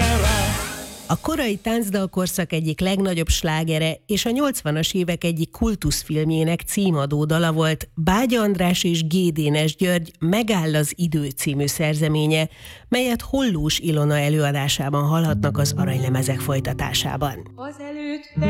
hiszen rá. A korai táncdalkorszak egyik legnagyobb slágere és a 80-as évek egyik kultuszfilmjének címadó dala volt Bágya András és G. Dénes György Megáll az idő című szerzeménye, melyet Hollós Ilona előadásában hallhatnak az Aranylemezek folytatásában. Azelőtt